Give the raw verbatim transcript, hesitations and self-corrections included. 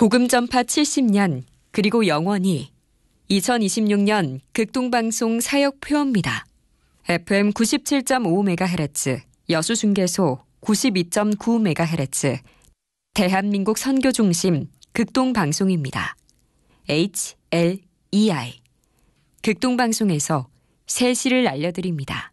복음 전파 칠십 년 그리고 영원히 이천이십육 년 극동방송 사역표입니다. 에프엠 구십칠 점 오 메가헤르츠, 여수중계소 구십이 점 구 메가헤르츠, 대한민국 선교중심 극동방송입니다. 에이치 엘 이 아이 극동방송에서 새 시를 알려드립니다.